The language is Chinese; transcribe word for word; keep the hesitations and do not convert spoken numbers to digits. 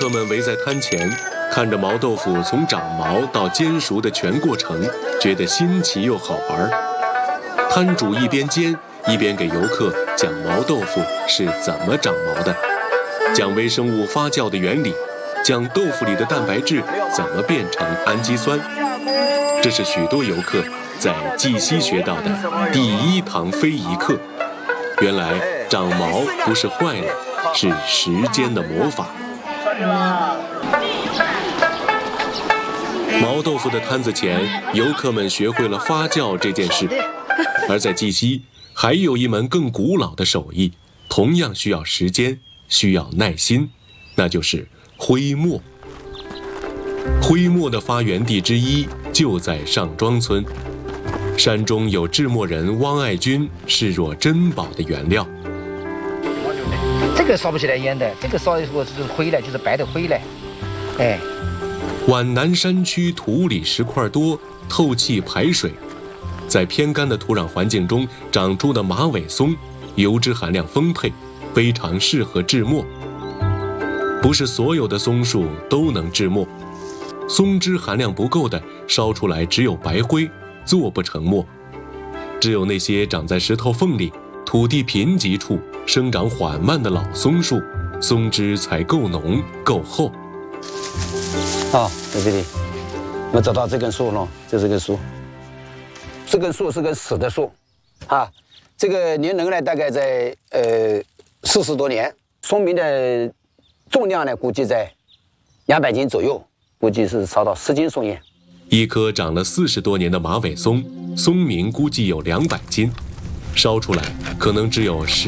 客们围在摊前，看着毛豆腐从长毛到煎熟的全过程，觉得新奇又好玩。摊主一边煎，一边给游客讲毛豆腐是怎么长毛的，讲微生物发酵的原理，讲豆腐里的蛋白质怎么变成氨基酸。这是许多游客在绩溪学到的第一堂非遗课。原来长毛不是坏了，是时间的魔法。毛豆腐的摊子前，游客们学会了发酵这件事。而在绩溪，还有一门更古老的手艺，同样需要时间，需要耐心，那就是徽墨。徽墨的发源地之一就在上庄村，山中有制墨人汪爱军视若珍宝的原料。 这个烧不起来烟的，这个烧的时候是灰来，就是白的灰来。哎， 皖南山区土里石块多，透气排水，在偏干的土壤环境中长出的马尾松，油脂含量丰沛，非常适合制墨。不是所有的松树都能制墨，松脂含量不够的，烧出来只有白灰，做不成墨。只有那些长在石头缝里、土地贫瘠处、生长缓慢的老松树，松脂才够浓够厚。 哦，在这里，我找到这根树了，这是根树。这根树是根死的树，啊，这个年龄呢大概在呃四十多年，松明的重量呢估计在两百斤左右，估计是烧到十斤松烟。 一棵长了四十多年的马尾松，松明估计有两百斤，烧出来可能只有十。